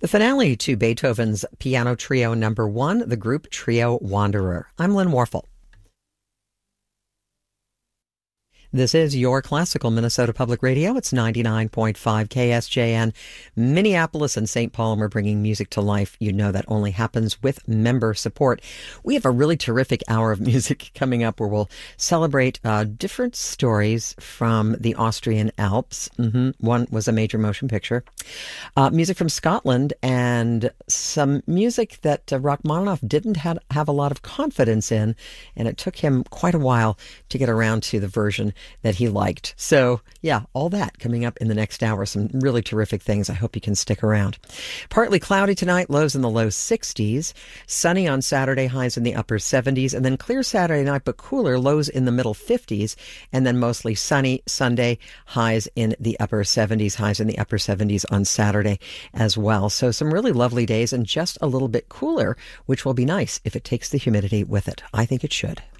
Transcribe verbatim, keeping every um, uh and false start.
The finale to Beethoven's Piano Trio Number One, the group Trio Wanderer. I'm Lynn Warfel. This is your classical Minnesota Public Radio. It's ninety-nine point five K S J N. Minneapolis and Saint Paul, and we're bringing music to life. You know that only happens with member support. We have a really terrific hour of music coming up where we'll celebrate uh, different stories from the Austrian Alps. Mm-hmm. One was a major motion picture. Uh, music from Scotland and some music that uh, Rachmaninoff didn't have, have a lot of confidence in, and it took him quite a while to get around to the version that he liked. So yeah, all that coming up in the next hour. Some really terrific things. I hope you can stick around. Partly cloudy tonight, lows in the low sixties. Sunny on Saturday, highs in the upper seventies. And then clear Saturday night, but cooler, lows in the middle fifties. And then mostly sunny Sunday, highs in the upper seventies, highs in the upper seventies on Saturday as well. So some really lovely days and just a little bit cooler, which will be nice if it takes the humidity with it. I think it should.